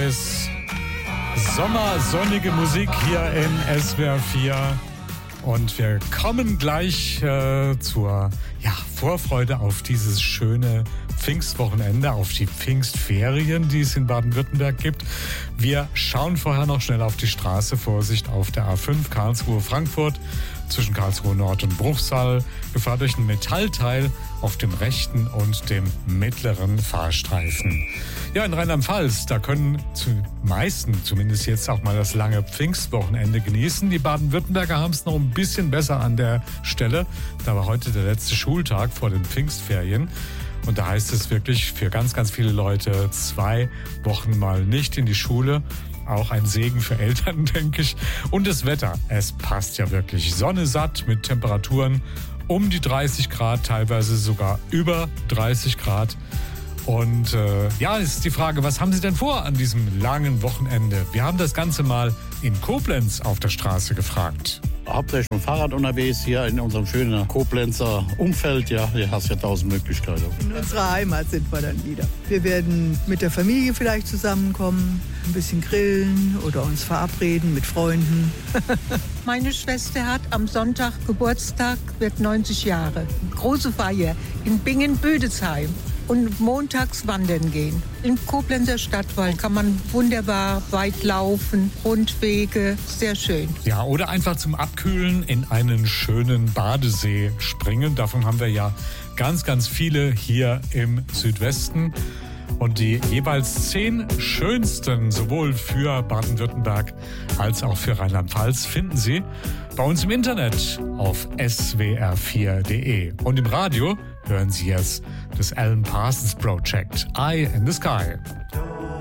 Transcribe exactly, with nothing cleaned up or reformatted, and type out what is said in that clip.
ist sommersonnige Musik hier in S W R vier. Und wir kommen gleich äh, zur ja, Vorfreude auf dieses schöne Pfingstwochenende, auf die Pfingstferien, die es in Baden-Württemberg gibt. Wir schauen vorher noch schnell auf die Straße. Vorsicht auf der A fünf Karlsruhe-Frankfurt zwischen Karlsruhe Nord und Bruchsal. Gefahr durch ein Metallteil auf dem rechten und dem mittleren Fahrstreifen. Ja, in Rheinland-Pfalz, da können die meisten zumindest jetzt auch mal das lange Pfingstwochenende genießen. Die Baden-Württemberger haben es noch ein bisschen besser an der Stelle. Da war heute der letzte Schultag vor den Pfingstferien. Und da heißt es wirklich für ganz, ganz viele Leute zwei Wochen mal nicht in die Schule. Auch ein Segen für Eltern, denke ich. Und das Wetter, es passt ja wirklich. Sonne satt mit Temperaturen um die dreißig Grad, teilweise sogar über dreißig Grad. Und äh, ja, ist die Frage, was haben Sie denn vor an diesem langen Wochenende? Wir haben das Ganze mal in Koblenz auf der Straße gefragt. Hauptsächlich mit dem Fahrrad unterwegs hier in unserem schönen Koblenzer Umfeld. Ja, hier hast du ja tausend Möglichkeiten. In unserer Heimat sind wir dann wieder. Wir werden mit der Familie vielleicht zusammenkommen, ein bisschen grillen oder uns verabreden mit Freunden. Meine Schwester hat am Sonntag Geburtstag, wird neunzig Jahre. Große Feier in Bingen-Büdesheim. Und montags wandern gehen. Im Koblenzer Stadtwald kann man wunderbar weit laufen, Rundwege, sehr schön. Ja, oder einfach zum Abkühlen in einen schönen Badesee springen. Davon haben wir ja ganz, ganz viele hier im Südwesten. Und die jeweils zehn schönsten, sowohl für Baden-Württemberg als auch für Rheinland-Pfalz, finden Sie bei uns im Internet auf S W R vier Punkt de. Und im Radio hören Sie jetzt das Alan Parsons Project, Eye in the Sky.